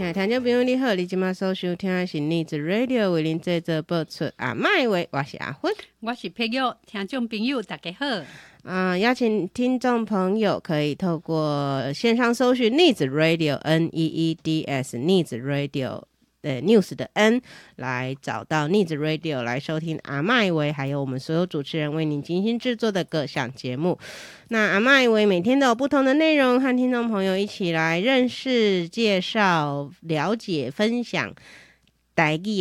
亲爱的听众朋友你好，你现在所收听的是 Needs Radio 为您制作播出阿麦话，我是阿芬， 我是佩玉，听众朋友大家好。 邀请听众朋友可以透过线上搜寻 Needs Radio NEEDS Needs Radio News 的 N 来找到 Needs Radio 来收听阿麦维还有我们所有主持人为您精心制作的各项节目。那阿麦维每天都有不同的内容和听众朋友一起来认识、介绍、了解、分享台语